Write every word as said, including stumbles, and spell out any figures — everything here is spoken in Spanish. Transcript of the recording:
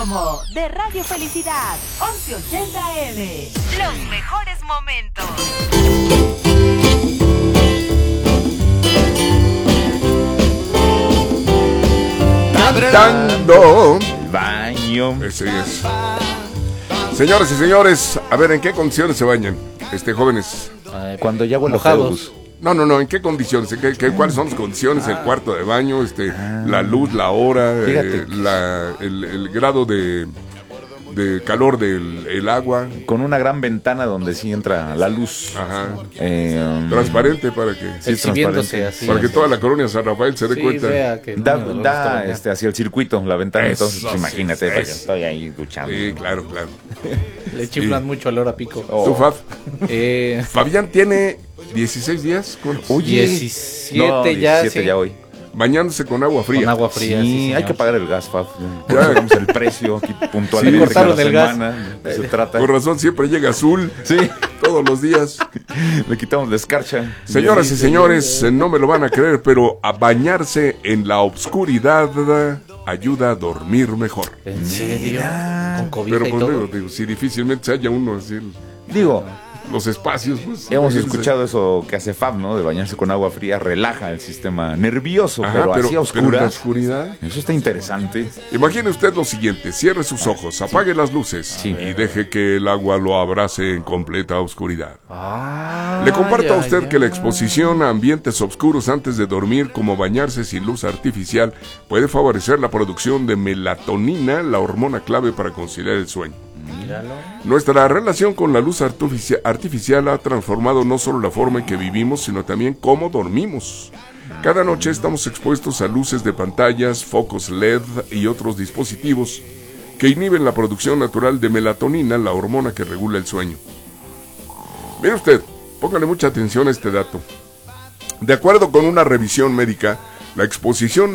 promo de Radio Felicidad, once ochenta A M. Los mejores momentos. Cantando el baño. Ese es. Señoras y señores, a ver, ¿en qué condiciones se bañan? Este, jóvenes. Eh, cuando ya huele Mojados. No, no, no, ¿en qué condiciones? ¿En qué, qué, ¿Cuáles son las condiciones? El cuarto de baño, este, Ah. la luz, la hora, Fíjate eh, que- la, el, el grado de, de calor del el agua. con una gran ventana donde sí entra la luz. Ajá. Eh, Transparente para que, Sí, Exhibiéndose transparente. así. para que así. toda la colonia San Rafael se dé Sí, cuenta. vea que Da, no, no, da, no, no, no. este, hacia el circuito, la ventana, Eso, entonces pues, sí, imagínate, eso. porque estoy ahí duchando. Sí, claro, claro. Le chiflan mucho al hora pico. Oh. ¿Tú, Fab? Eh, Fabián tiene dieciséis días con, Oye, diecisiete no, ya, diecisiete sí. ya hoy. bañándose con agua fría. Con agua fría. Sí, sí, hay señor. que pagar el gas, Fab. Ya. Ya tenemos el precio aquí puntualmente. Sí, cortaron cada el gas. semana, de eso se trata. Con razón siempre llega azul. Sí, Todos los días. le quitamos la escarcha. Señoras y señores, eh, no me lo van a creer, pero a bañarse en la obscuridad ayuda a dormir mejor. ¿En serio? Con cobija Pero y pues todo. digo, digo, si difícilmente se halla uno así, el- Digo, los espacios, pues. hemos fíjense. escuchado eso que hace Fab, ¿no? De bañarse con agua fría, relaja el sistema nervioso, Ajá, pero, así a pero en la oscuras. oscuridad. Eso está interesante. Imagine usted lo siguiente, cierre sus ojos, apague las luces Sí. y deje que el agua lo abrace en completa oscuridad. Ah, Le comparto a ya, usted ya. que la exposición a ambientes oscuros antes de dormir, como bañarse sin luz artificial, puede favorecer la producción de melatonina, la hormona clave para conciliar el sueño. Míralo. Nuestra relación con la luz artifici- artificial ha transformado no solo la forma en que vivimos, sino también cómo dormimos. Cada noche estamos expuestos a luces de pantallas, focos L E D y otros dispositivos que inhiben la producción natural de melatonina, la hormona que regula el sueño. Mire usted, póngale mucha atención a este dato. De acuerdo con una revisión médica, la exposición